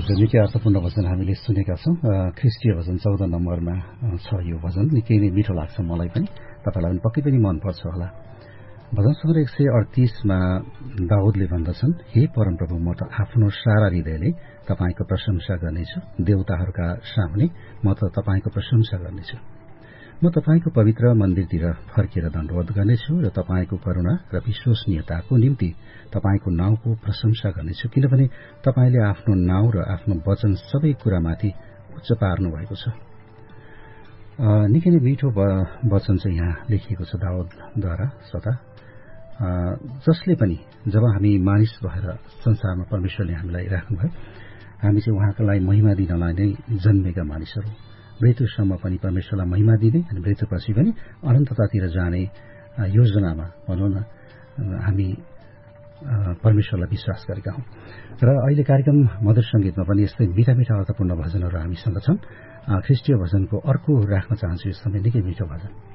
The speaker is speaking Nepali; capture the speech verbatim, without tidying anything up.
हजुर, निकै अर्थपूर्ण भजन हामीले सुनेका छौँ। ख्रिस्टीय भजन चौध नम्बरमा छ यो भजन। निकै नै मिठो लाग्छ मलाई पनि, तपाईँलाई पनि पक्कै पनि मनपर्छ होला। भजन सङ्ग्रह एक सय अडतिसमा दाउदले भन्दछन्, हे परमप्रभु, म त आफ्नो सारा हृदयले तपाईँको प्रशंसा गर्नेछु। देवताहरूका सामुने म त तपाईँको प्रशंसा गर्नेछु। म तपाईँको पवित्र मन्दिरतिर फर्केर दण्डवत गर्नेछु र तपाईँको करुणा र विश्वसनीयताको निम्ति तपाईँको नाउँको प्रशंसा गर्नेछु, किनभने तपाईँले आफ्नो नाउँ र आफ्नो वचन सबै कुरामाथि उच्च पार्नु भएको छ। निकै नै मिठो वचन चाहिँ यहाँ लेखिएको छ दाउदद्वारा सदा, जसले पनि जब हामी मानिस भएर संसारमा परमेश्वरले हामीलाई राख्नुभयो, हामी चाहिँ उहाँलाई महिमा दिनलाई नै जन्मेका मानिसहरू। मृत्युसम्म पनि परमेश्वरलाई महिमा दिने अनि मृत्युपछि पनि अनन्ततातिर जाने योजनामा भनौँ न हामी परमेश्वरलाई विश्वास गरेका हौं। र अहिले कार्यक्रम मधुर संगीतमा पनि यस्तै मिठा मिठा अर्थपूर्ण भजनहरू हामीसँग छन्। ख्रिस्टीय भजनको अर्को राख्न चाहन्छु, यो समय निकै मिठो भजन।